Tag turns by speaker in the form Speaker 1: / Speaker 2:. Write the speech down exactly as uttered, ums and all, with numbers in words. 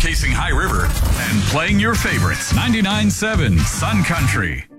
Speaker 1: showcasing High River and playing your favorites. ninety-nine point seven Sun Country.